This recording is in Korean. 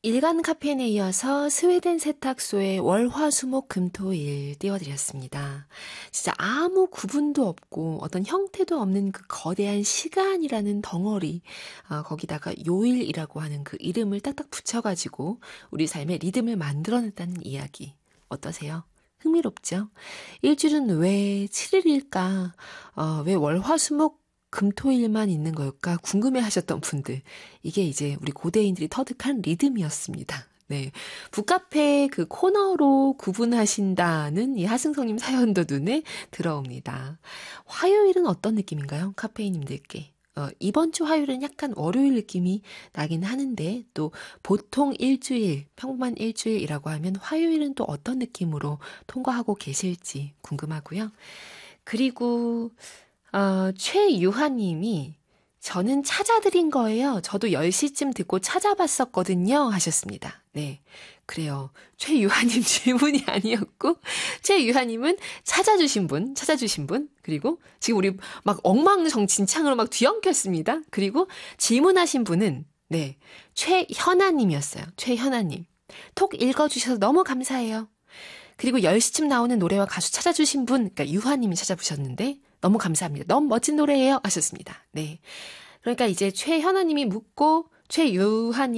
일간 카페인에 이어서 스웨덴 세탁소의 월화수목금토일 띄워드렸습니다. 진짜 아무 구분도 없고 어떤 형태도 없는 그 거대한 시간이라는 덩어리, 거기다가 요일이라고 하는 그 이름을 딱딱 붙여가지고 우리 삶의 리듬을 만들어냈다는 이야기 어떠세요? 흥미롭죠? 일주일은 왜 7일일까? 왜 월화수목 금토일만 있는 걸까 궁금해 하셨던 분들, 이게 이제 우리 고대인들이 터득한 리듬이었습니다. 네. 북카페 그 코너로 구분하신다는 이 하승성님 사연도 눈에 들어옵니다. 화요일은 어떤 느낌인가요? 카페인님들께. 이번 주 화요일은 약간 월요일 느낌이 나긴 하는데, 또 보통 일주일, 평범한 일주일이라고 하면 화요일은 또 어떤 느낌으로 통과하고 계실지 궁금하고요. 그리고 최유하님이 저는 찾아드린 거예요. 저도 10시쯤 듣고 찾아봤었거든요. 하셨습니다. 네, 그래요. 최유하님 질문이 아니었고, 최유하님은 찾아주신 분, 그리고 지금 우리 막 엉망진창으로 막 뒤엉켰습니다. 그리고 질문하신 분은, 네, 최현아님이었어요. 최현아님. 톡 읽어주셔서 너무 감사해요. 그리고 10시쯤 나오는 노래와 가수 찾아주신 분, 그러니까 유하님이 찾아보셨는데 너무 감사합니다. 너무 멋진 노래예요 하셨습니다. 네, 그러니까 이제 최현아님이 묻고 최유하님